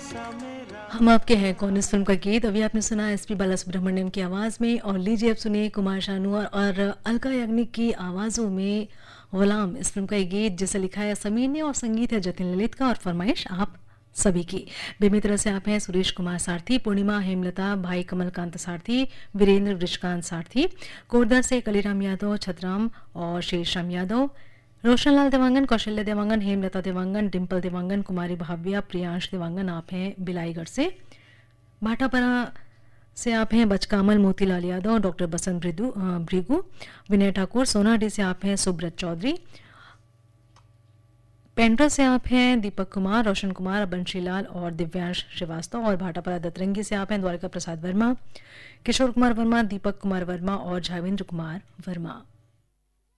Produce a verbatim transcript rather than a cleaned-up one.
हम आपके हैं कौन इस फिल्म का गीत अभी आपने सुना एसपी बालासुब्रमण्यम की आवाज़ में। और लीजिए अब सुनिए कुमार शानू और, और अलका याग्निक की आवाज़ों में गुलाम इस फिल्म का ये गीत जिसे लिखा है समीर ने और संगीत है जतिन ललित का और फरमाइश आप सभी की। बेमित्र से आप हैं सुरेश कुमार सारथी, पूर्णिमा हेमलता, भाई कमलकांत सारथी, वीरेंद्र वृषकांत सारथी, कोरदा से कलीराम यादव, छतराम और शेरश्याम यादव, रोशनलाल देवांगन, कौशल्य देवांगन, हेमलता देवांगन, डिम्पल देवांगन, कुमारी भाव्या, प्रियांश देवांगन आप हैं बिलाईगढ़ से। भाटापरा से आप हैं बचकामल मोतीलाल यादव, डॉक्टर बसंत भृदु भृगु, विनय ठाकुर। सोनाडी से आप हैं सुब्रत चौधरी। पेंड्रा से आप हैं दीपक कुमार, रोशन कुमार, बंशीलाल और दिव्यांश श्रीवास्तव। और भाटापरा दतरंगी से आप हैं द्वारिका प्रसाद वर्मा, किशोर कुमार वर्मा, दीपक कुमार वर्मा और झावेंद्र कुमार वर्मा।